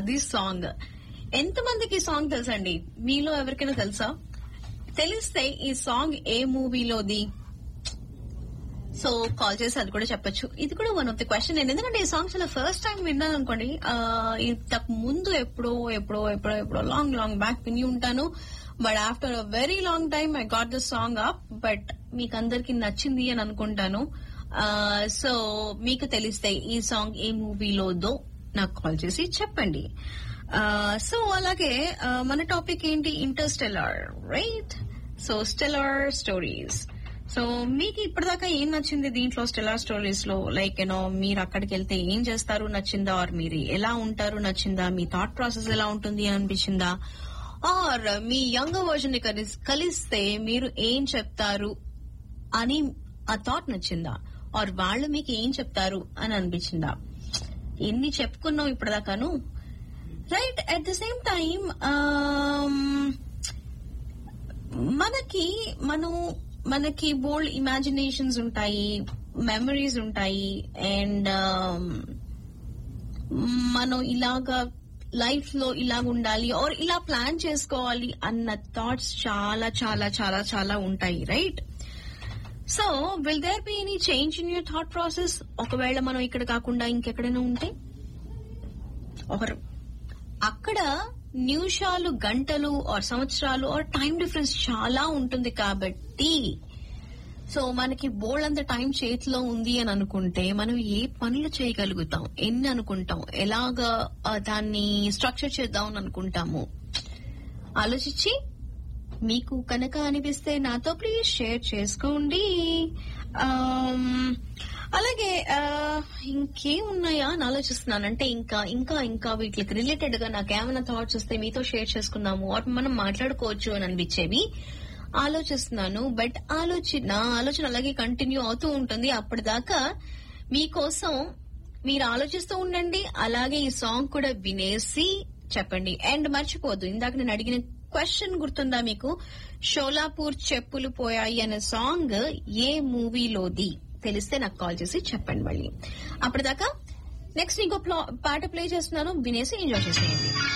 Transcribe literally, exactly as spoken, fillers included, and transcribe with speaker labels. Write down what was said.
Speaker 1: అది సాంగ్. ఎంతమందికి ఈ సాంగ్ తెలుసండి? మీలో ఎవరికైనా తెలుసా? తెలిస్తే ఈ సాంగ్ ఏ మూవీలోది? సో కాల్ చేసి అది కూడా చెప్పొచ్చు. ఇది కూడా వన్ ఆఫ్ ది క్వశ్చన్. ఎందుకంటే ఈ సాంగ్ చాలా ఫస్ట్ టైం విన్నాను అనుకోండి. ఇంతకు ముందు ఎప్పుడో ఎప్పుడో ఎప్పుడో ఎప్పుడో లాంగ్ లాంగ్ బ్యాక్ విని ఉంటాను. But after a very long time I got the song up. But మీకు అందరికి నచ్చింది అని అనుకుంటాను. సో మీకు తెలిస్తే ఈ సాంగ్ ఏ మూవీలోదో నాకు కాల్ చేసి చెప్పండి. సో అలాగే మన టాపిక్ ఏంటి? Interstellar, right? So stellar stories. So మీకు ఇప్పటిదాకా ఏం నచ్చింది దీంట్లో స్టెల్లార్ స్టోరీస్ లో? లైక్ యూనో మీరు అక్కడికి వెళ్తే ఏం చేస్తారు నచ్చిందా? ఆర్ మీరు ఎలా ఉంటారు నచ్చిందా? మీ థాట్ ప్రాసెస్ ఎలా ఉంటుంది అనిపించిందా? ఆర్ మీ యంగర్ వర్జన్ ని కలిస్తే మీరు ఏం చెప్తారు అని ఆ థాట్ నచ్చిందా? ఆర్ వాళ్ళు మీకు ఏం చెప్తారు అని అనిపించిందా? ఎన్ని చెప్పుకున్నాం ఇప్పటిదాకాను, right? At the same time మనకి మనం మనకి బోల్డ్ ఇమాజినేషన్స్ ఉంటాయి, మెమరీస్ ఉంటాయి. అండ్ మనం ఇలాగా లైఫ్ లో ఇలాగ ఉండాలి ఆర్ ఇలా ప్లాన్ చేసుకోవాలి అన్న థాట్స్ చాలా చాలా చాలా చాలా ఉంటాయి, right? So will there be any change in your thought process ఒకవేళ మనం ఇక్కడ కాకుండా ఇంకెక్కడైనా ఉంటే? ఒకరు అక్కడ నిమిషాలు, గంటలు ఆర్ సంవత్సరాలు ఆర్ టైం డిఫరెన్స్ చాలా ఉంటుంది కాబట్టి సో మనకి బోల్డ్ అంత టైం చేతిలో ఉంది అని అనుకుంటే మనం ఏ పనులు చేయగలుగుతాం, ఎన్ని అనుకుంటాం, ఎలాగా దాన్ని స్ట్రక్చర్ చేద్దాం అని అనుకుంటాము. ఆలోచించి మీకు కనుక అనిపిస్తే నాతో ప్లీజ్ షేర్ చేసుకోండి. అలాగే ఇంకేమున్నాయా అని ఆలోచిస్తున్నాను. అంటే ఇంకా ఇంకా ఇంకా వీటికి రిలేటెడ్ గా నాకేమైనా థాట్స్ వస్తే మీతో షేర్ చేసుకున్నాము ఆర్ మనం మాట్లాడుకోవచ్చు అని అనిపించేవి ఆలోచిస్తున్నాను. బట్ ఆలోచన ఆలోచన అలాగే కంటిన్యూ అవుతూ ఉంటుంది. అప్పటిదాకా మీకోసం మీరు ఆలోచిస్తూ ఉండండి. అలాగే ఈ సాంగ్ కూడా వినేసి చెప్పండి. అండ్ మర్చిపోద్దు, ఇందాక నేను అడిగిన క్వశ్చన్ గుర్తుందా మీకు? షోలాపూర్ చెప్పులు పోయాయి అనే సాంగ్ ఏ మూవీలోది? తెలిస్తే నాకు కాల్ చేసి చెప్పండి మళ్ళీ. అప్పటిదాకా నెక్స్ట్ ఇంకో పాట ప్లే చేస్తున్నాను, వినేసి ఎంజాయ్ చేసేయండి.